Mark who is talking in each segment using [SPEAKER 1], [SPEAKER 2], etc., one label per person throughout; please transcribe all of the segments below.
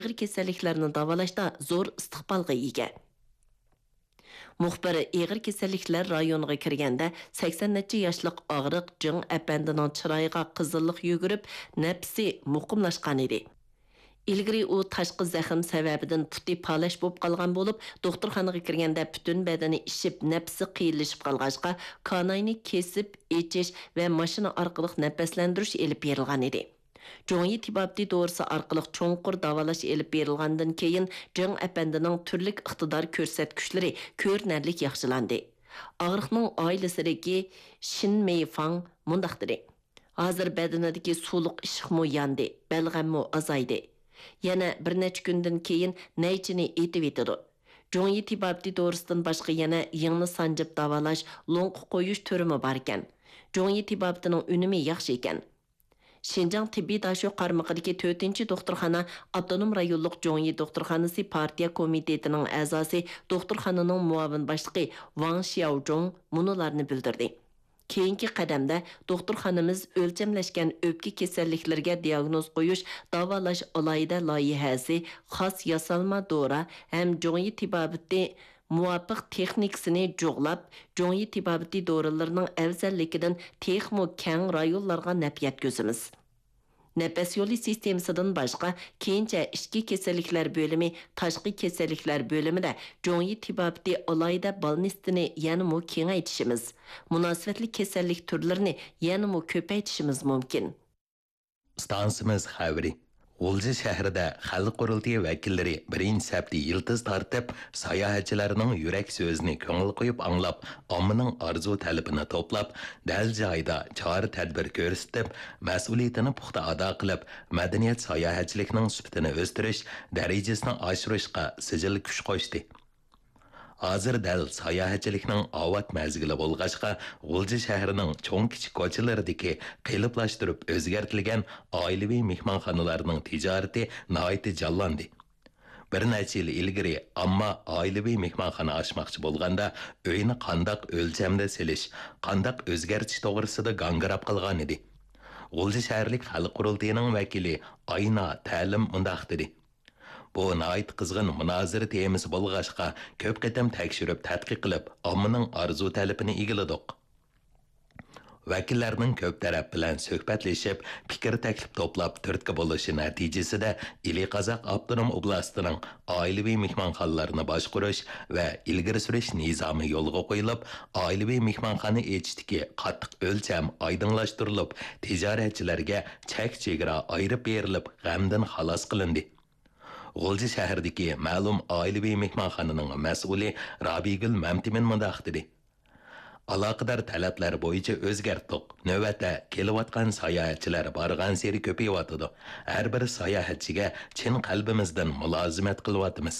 [SPEAKER 1] ağır kasalliklarni davolashda zo'r istiqbolga ega. Muxbir ağır kasalliklar rayoniga kirganda 80 necha yoshlik og'riq Jing apandining chiroyiga qizillik yugurib, nafsi muqimlashgan edi. İlgiri u tashqi zaxm sababidan puti palash bo'lib qolgan bo'lib, doktorxonaga kirganda butun badani ishib, nafsi qiyinlashib qolg'achqa, kanayni kesib, echish va mashina orqali nafaslantirish elib berilgan edi. Jo'nyi tibabti dorisi orqali cho'nqur davolash elib berilgandan keyin Jing apandining turli iqtidor ko'rsatkuchlari ko'rinarli yaxshilandi. Og'riqning oilasidagi Shin Meifang mundaq dedi: "Hozir badanidagi suvliq ishqmo yandi, balg'ammo azaydi. Yana bir necha kundan keyin naychini etib etadi. Jo'nyi tibabti dorisidan boshqa yana yingni sanjib davolash, lo'nqi qo'yish turimi bor ekan. Jo'nyi tibabtining unumi yaxshi ekan." Şinjan Tibbiy Daşo qarmaqidagi 4-chi doktorxona Avtonom rayonluq Jo'nyi doktorxonasi partiya komitetining a'zosi doktorxonaning muavin boshlig'i Wang Xiaozhong munolarni bildirdi. Keyingi qadamda doktorxonamiz o'lchamlashgan o'pka kasalliklariga diagnoz qo'yish, davolash alohida loyihasi, xos yasalma dora ham Jo'nyi tibabati muvafiq texnikasini jo'g'lab, Jo'nyi tibabati dorilarning afzalligidan texmo keng rayonlarga naf yetkazamiz. Nafas yo'li sistemasidan boshqa keyincha ichki kasalliklar bo'limi, tashqi kasalliklar bo'limida Jo'nyi tibabati alohida balnistini yanada kengaytirishimiz, munosabatli kasallik turlarini yanada ko'paytirishimiz mumkin.
[SPEAKER 2] Stansimiz xabari. G'ulji shahrida xalq qurultiyi vakillari birinchi safda yiltiz tortib, sayohatchilarning yurak so'zini ko'ngil qo'yib anglab, ommaning orzu talabini to'plab, dal joyda chora-tadbir ko'rsatib, mas'uliyatini puxta ado qilib, madaniyat sayohatchiligining sifatini o'stirish darajasini oshirishga sijil kuch qo'shdi. Hozir dal sayohatchilikning avat mezgili bo'lg'achqa, G'ulji shahrining cho'ng-kichik ko'chalaridagi qiyinlashtirib o'zgartirilgan oilaviy mehmonxonalarning tijorati nihoyat jonlandi. Bir necha yil ilgari ammo oilaviy mehmonxona ochmoqchi bo'lganda uyni qandoq o'lchamda selish, qandoq o'zgartish to'g'risida g'angirab qilgan edi. G'ulji shaharlik xalq qurultiyining vakili Ayna Ta'lim mundaq dedi: Bu nəhayət qızğın münazirə temisi bolğaşqa köp qitim təkşürüb tədqiq qilib, ommaning arzu talabini egiladik. Vakillarning köp taraf bilan suhbatlashib, fikr taklif to'plab turtki bo'lishi natijasida Ili Qozoq Avtonom oblastining oilaviy mehmonxonalarini boshqarish va ilgari surish nizomi yo'lga qo'yilib, oilaviy mehmonxona echishdagi qattiq o'lcham oydinlashtirilib, tijoratchilarga chek-chegara ayirib berilib, g'amdan xalos qilindi. G'ulji shahridagi ma'lum oilaviy mehmonxonaning mas'uli Robigul Mamtimin mundaq dedi: Aloqador talablar bo'yicha o'zgartdik. Navbatda kelayotgan sayohatchilar borgan seri ko'payyotdi. Har bir sayohatchiga chin qalbimizdan mulozimat qilyapmiz.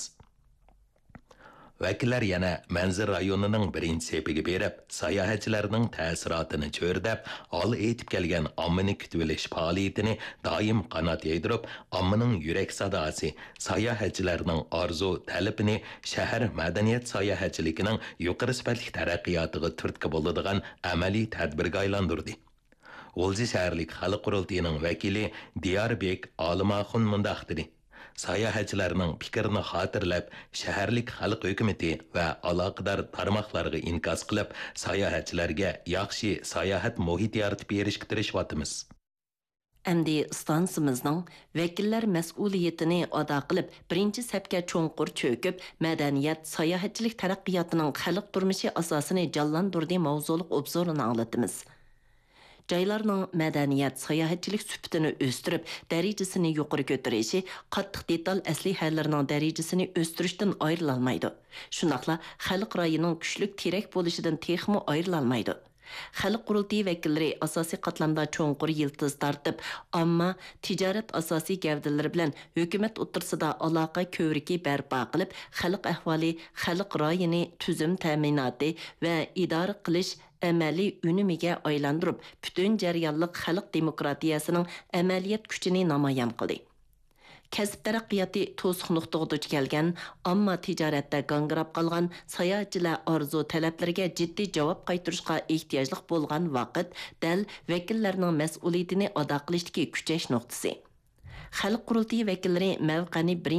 [SPEAKER 2] Vakillar yana Manzir rayonining birinchi sepiga berib, sayohatchilarning ta'sirotini cho'rdab, hol etib kelgan ommani kutib olish faoliyatini doim qanot yaydirib, ommaning yurak sadosi, sayohatchilarning orzu talabini shahar madaniyat sayohatchiligining yuqori sifatli taraqqiyotiga turtki bo'ladigan amaliy tadbirga aylantirdi. G'ulji shaharlik xalq qurultiyining vakili Diyorbek Olimaxun mundaq dedi: Sayohatchilarning fikrini xotirlab, shaharlik xalq hukumati va aloqador tarmoqlarga inkos qilib, sayohatchilarga yaxshi sayohat muhiti yaratib berishga tirishyapmiz.
[SPEAKER 1] Әмді станцымызның вәкілләр мәс'улiyetini ада qilib, birinchi safga cho'nqur cho'kib, madaniyat, sayohatchilik taraqqiyotының xalq turmushi asosini jonlantirdi mavzuliq obzorini anglatamiz. Joylarning madaniyat, sayohatchilik sifatini o'stirib, darajasini yuqori ko'tarishi, qattiq detal aslihalarining darajasini o'stirishdan ayrilolmaydi. Shunaqla xalq rayining kuchlik terak bo'lishidan texmo ayrilolmaydi. Xalq qurultiyi vakillari asosiy qatlamda cho'nqur yiltiz tortib, ammo tijorat asosiy gavdalari bilan hukumat o'rtasida aloqa ko'riki barpo qilib, xalq ahvoli, xalq rayini tuzum ta'minoti va idora qilish amaliy unumiga aylantirib, butun jarayonlik xalq demokratiyasining amaliyat kuchini namoyon qildi. Kasb taraqqiyoti to'siq nuqtaga duch kelgan, ammo tijoratda g'angrab qolgan sayohatchilar orzu talablariga jiddiy javob qaytarishga ehtiyojli bo'lgan vaqt dal vakillarning mas'uliyatini ado qilishdagi kuchash nuqtasi. Xalq qurultiyi vakillari mavqani